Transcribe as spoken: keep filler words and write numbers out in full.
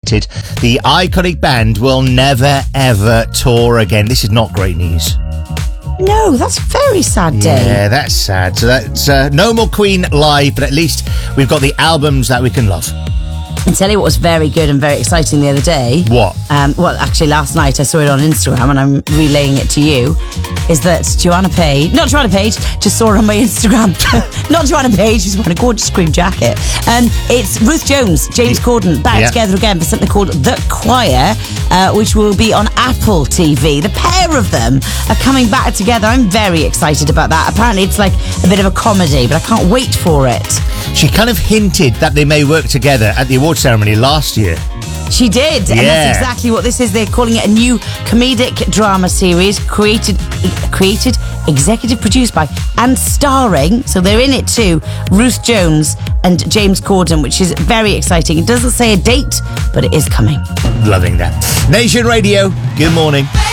hinted the iconic band will never, ever tour again. This is not great news. No, that's a very sad day. Yeah, that's sad. So that's uh, no more Queen live, but at least we've got the albums that we can love. And tell you what was very good and very exciting the other day. What? Um, well, actually, last night I saw it on Instagram, and I'm relaying it to you. Is that Joanna Page? Not Joanna Page. Just saw her on my Instagram. Not Joanna Page. She's wearing a gorgeous cream jacket. And um, it's Ruth Jones, James Corden back yeah. together again for something called The Choir, uh, which will be on Apple T V. The pair of them are coming back together. I'm very excited about that. Apparently, it's like a bit of a comedy, but I can't wait for it. She kind of hinted that they may work together at the award ceremony last year. She did, yeah. and that's exactly what this is. They're calling it a new comedic drama series created, created, executive produced by, and starring, so they're in it too, Ruth Jones and James Corden, which is very exciting. It doesn't say a date, but it is coming. Loving that. Nation Radio, good morning.